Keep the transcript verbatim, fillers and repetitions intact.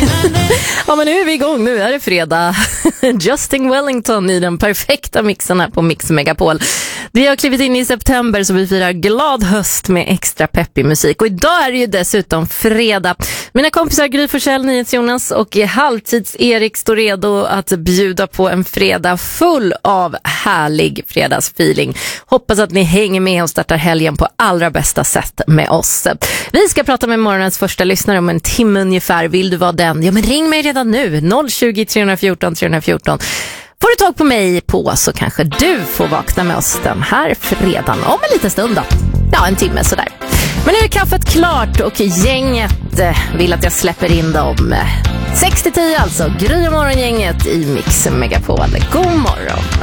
Ja, men nu är vi igång. Nu är det fredag. Justin Wellington i den perfekta mixen här på Mix Megapol. Vi har klivit in i september så vi firar glad höst med extra peppig musik. Och idag är det ju dessutom fredag. Mina kompisar Gry Forssell, NyhetsJonas och Halvtids-Erik står redo att bjuda på en fredag full av härlig fredagsfeeling. Hoppas att ni hänger med och startar helgen på allra bästa sätt med oss. Vi ska prata med morgonens första lyssnare om en timme ungefär. Vill du vara den? Ja, men ring mig redan nu. noll tjugo, tre fjorton, tre fjorton. Får du tag på mig på så kanske du får vakna med oss den här fredagen om en liten stund då. Ja, en timme sådär. Men nu är kaffet klart och gänget vill att jag släpper in dem. sex till tio alltså, Gry och morgongänget i Mix Megapol. God morgon.